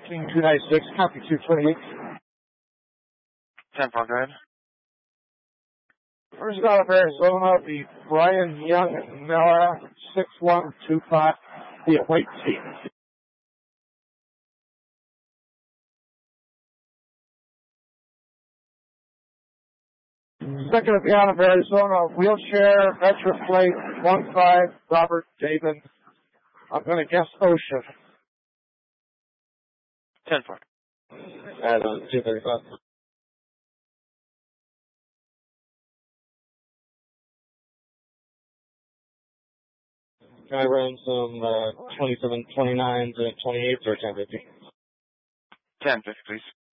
15296, copy 228. 10-4, go ahead. First out of Arizona, the Brian Young Miller 6125, the white team. Second out of Arizona, wheelchair, Metro Plate 15, Robert David. I'm going to guess Ocean. 10-4. Add on 235. Can I run some 27, 29 to 28 or 1050? 10-50, please.